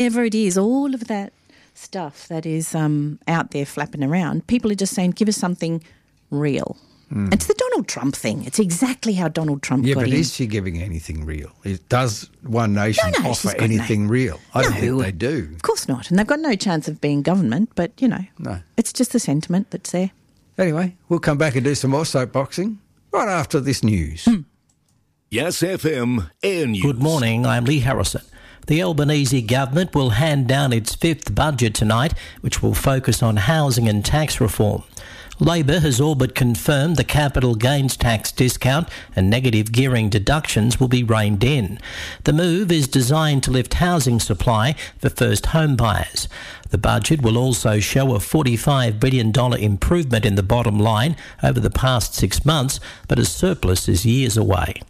Whatever it is, all of that stuff that is out there flapping around, people are just saying, give us something real. It's the Donald Trump thing. It's exactly how Donald Trump got in. Yeah, but is she giving anything real? Does One Nation offer anything real? I don't think they do. Of course not. And they've got no chance of being government, but, it's just the sentiment that's there. Anyway, we'll come back and do some more soapboxing right after this news. Yes FM Air News. Good morning, I'm Lee Harrison. The Albanese government will hand down its fifth budget tonight, which will focus on housing and tax reform. Labor has all but confirmed the capital gains tax discount and negative gearing deductions will be reined in. The move is designed to lift housing supply for first home buyers. The budget will also show a $45 billion improvement in the bottom line over the past 6 months, but a surplus is years away.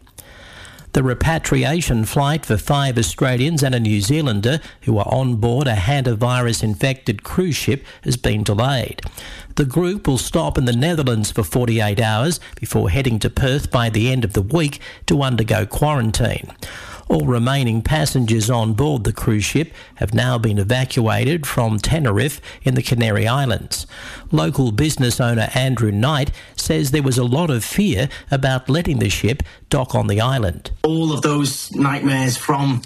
The repatriation flight for 5 Australians and a New Zealander who are on board a hantavirus-infected cruise ship has been delayed. The group will stop in the Netherlands for 48 hours before heading to Perth by the end of the week to undergo quarantine. All remaining passengers on board the cruise ship have now been evacuated from Tenerife in the Canary Islands. Local business owner Andrew Knight says there was a lot of fear about letting the ship dock on the island. All of those nightmares from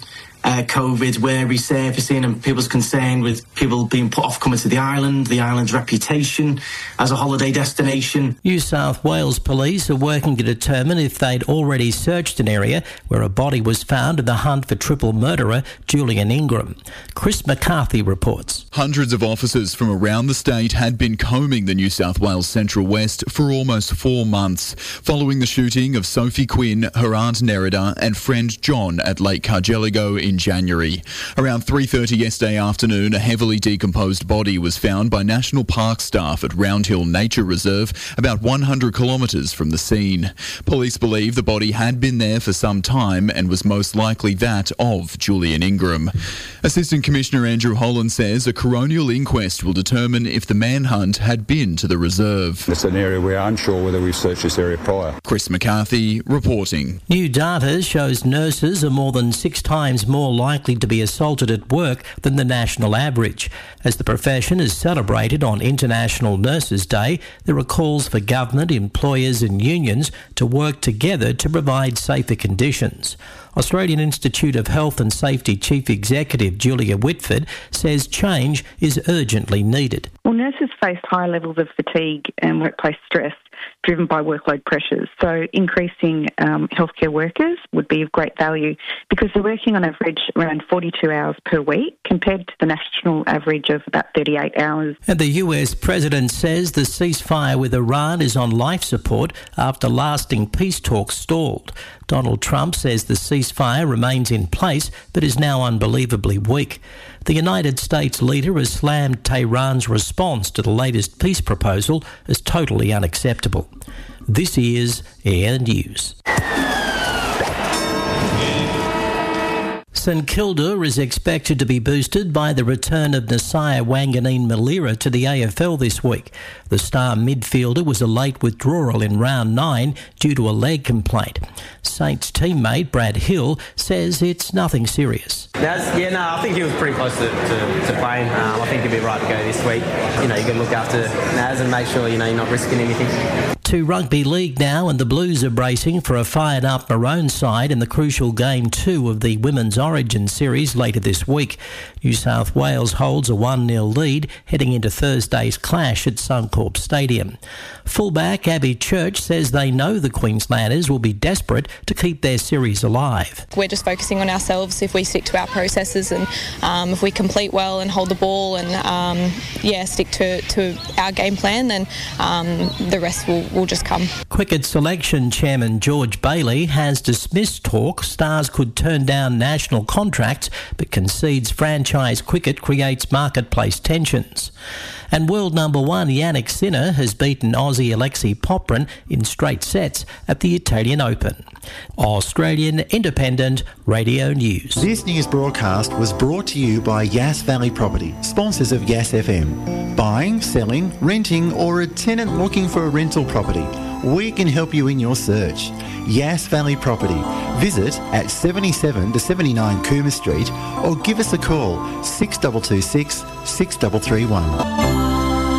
COVID were resurfacing, and people's concern with people being put off coming to the island's reputation as a holiday destination. New South Wales police are working to determine if they'd already searched an area where a body was found in the hunt for triple murderer Julian Ingram. Chris McCarthy reports. Hundreds of officers from around the state had been combing the New South Wales Central West for almost 4 months, following the shooting of Sophie Quinn, her aunt Nerida and friend John at Lake Cargelligo in January. Around 3:30 yesterday afternoon, a heavily decomposed body was found by National Park staff at Round Hill Nature Reserve, about 100 kilometres from the scene. Police believe the body had been there for some time and was most likely that of Julian Ingram. Assistant Commissioner Andrew Holland says a coronial inquest will determine if the manhunt had been to the reserve. It's an area we're unsure whether we've searched this area prior. Chris McCarthy reporting. New data shows nurses are more than 6 times more likely to be assaulted at work than the national average. As the profession is celebrated on International Nurses Day, there are calls for government, employers and unions to work together to provide safer conditions. Australian Institute of Health and Safety Chief Executive Julia Whitford says change is urgently needed. Well, nurses face high levels of fatigue and workplace stress driven by workload pressures. So increasing healthcare workers would be of great value because they're working on average around 42 hours per week compared to the national average of about 38 hours. And the US President says the ceasefire with Iran is on life support after lasting peace talks stalled. Donald Trump says the ceasefire remains in place but is now unbelievably weak. The United States leader has slammed Tehran's response to the latest peace proposal as totally unacceptable. This is Air News. St Kilda is expected to be boosted by the return of Nasiah Wanganeen-Malira to the AFL this week. The star midfielder was a late withdrawal in round 9 due to a leg complaint. Saints teammate Brad Hill says it's nothing serious. I think he was pretty close to playing. I think he'd be right to go this week. You got to look after Naz and make sure, you're not risking anything. To rugby league now, and the Blues are bracing for a fired-up Maroon side in the crucial Game 2 of the Women's Origin Series later this week. New South Wales holds a 1-0 lead heading into Thursday's clash at Suncorp Stadium. Fullback Abby Church says they know the Queenslanders will be desperate to keep their series alive. We're just focusing on ourselves. If we stick to our processes and if we complete well and hold the ball and stick to our game plan, then the rest will just come. Cricket Selection Chairman George Bailey has dismissed talk Stars could turn down national contracts but concedes franchise cricket creates marketplace tensions. And world number 1 Yannick Sinner has beaten Aussie Alexei Poprin in straight sets at the Italian Open. Australian Independent Radio News. This news broadcast was brought to you by Yass Valley Property, sponsors of Yass FM. Buying, selling, renting or a tenant looking for a rental property. We can help you in your search. Yass Valley Property. Visit at 77 to 79 Cooma Street or give us a call 6226 6331.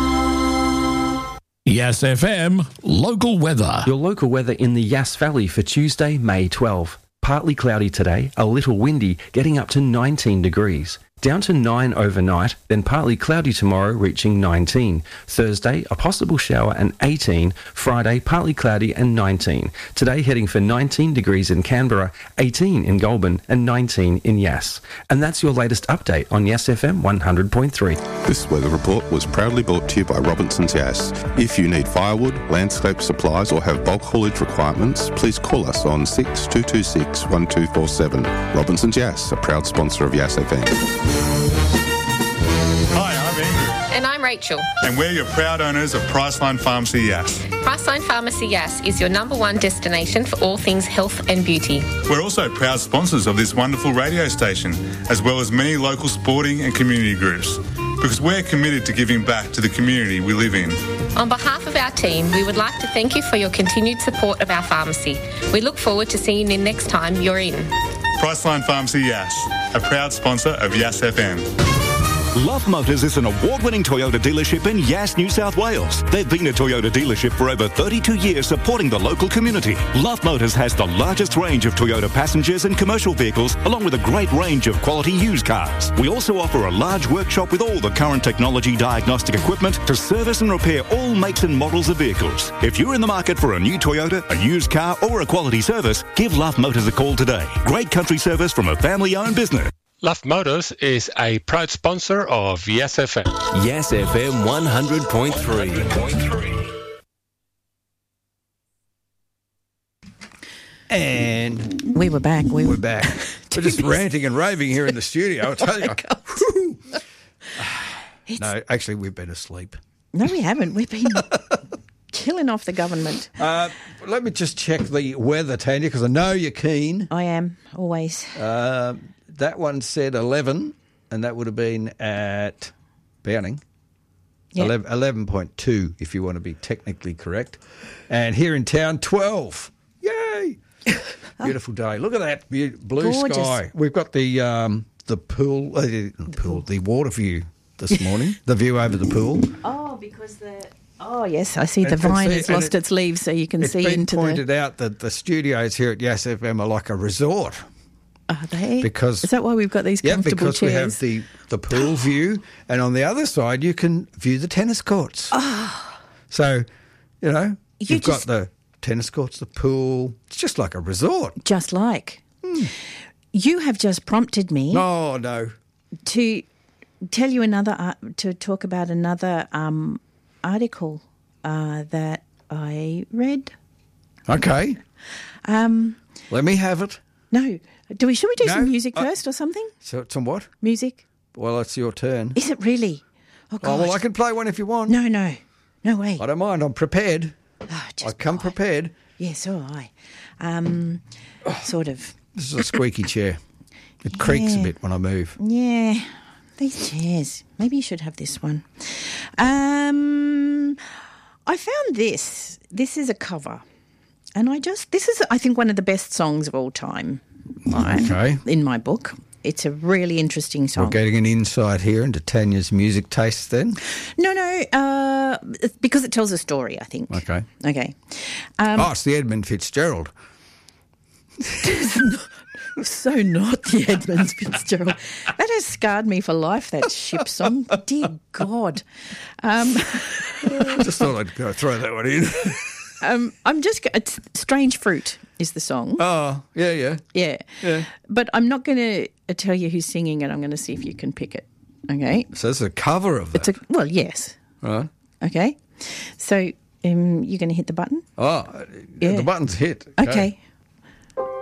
Yass FM local weather. Your local weather in the Yass Valley for Tuesday, May 12. Partly cloudy today, a little windy, getting up to 19 degrees. Down to 9 overnight, then partly cloudy tomorrow, reaching 19. Thursday, a possible shower and 18. Friday, partly cloudy and 19. Today, heading for 19 degrees in Canberra, 18 in Goulburn and 19 in Yass. And that's your latest update on Yass FM 100.3. This weather report was proudly brought to you by Robinson's Yass. If you need firewood, landscape supplies or have bulk haulage requirements, please call us on 6226 1247. Robinson's Yass, a proud sponsor of Yass FM. Hi, I'm Andrew. And I'm Rachel. And we're your proud owners of Priceline Pharmacy Yass. Priceline Pharmacy Yass is your #1 destination for all things health and beauty. We're also proud sponsors of this wonderful radio station, as well as many local sporting and community groups, because we're committed to giving back to the community we live in. On behalf of our team, we would like to thank you for your continued support of our pharmacy. We look forward to seeing you next time you're in. Priceline Pharmacy Yass, a proud sponsor of Yass FM. Love Motors is an award-winning Toyota dealership in Yass, New South Wales. They've been a Toyota dealership for over 32 years, supporting the local community. Love Motors has the largest range of Toyota passengers and commercial vehicles, along with a great range of quality used cars. We also offer a large workshop with all the current technology diagnostic equipment to service and repair all makes and models of vehicles. If you're in the market for a new Toyota, a used car or a quality service, give Love Motors a call today. Great country service from a family-owned business. Love Motors is a proud sponsor of Yass FM. Yass FM 100.3. And we were back. We're back. We're just ranting and raving here in the studio, I'll tell you. No, actually, we've been asleep. No, we haven't. We've been killing off the government. Let me just check the weather, Tanya, because I know you're keen. I am, always. That one said 11, and that would have been at Bowning. Yep. 11.2, if you want to be technically correct. And here in town, 12. Yay! Beautiful day. Look at that blue sky. We've got the pool, the water view this morning, the view over the pool. Oh, because oh, yes, I see the vine has lost its leaves, so you can see into the... It's been pointed out that the studios here at Yass FM are like a resort. Are they? Because is that why we've got these comfortable chairs? Yeah, because we have the pool view, and on the other side you can view the tennis courts. Oh. So, you've got the tennis courts, the pool. It's just like a resort. Just like. You have just prompted me. Oh, no. To tell you to talk about another article that I read. Okay. Let me have it. No. Should we do some music first or something? So, some what? Music. Well, it's your turn. Is it really? Oh, God. Oh, well, I can play one if you want. No. No way. I don't mind. I'm prepared. Oh, I come prepared. Yeah, so am I. Sort of. This is a squeaky chair. It creaks a bit when I move. Yeah. These chairs. Maybe you should have this one. I found this. This is a cover. And this is, I think, one of the best songs of all time. Okay. In my book. It's a really interesting song. We're getting an insight here into Tanya's music tastes then? No, because it tells a story, I think. Okay. It's the Edmund Fitzgerald. So not the Edmund Fitzgerald. That has scarred me for life, that ship song. Dear God. Just thought I'd go throw that one in. It's Strange Fruit is the song. Oh, yeah. But I'm not going to tell you who's singing it. I'm going to see if you can pick it. Okay. So it's a cover of that? Well, yes. Right. Okay. So you're going to hit the button? Oh, yeah. The button's hit. Okay.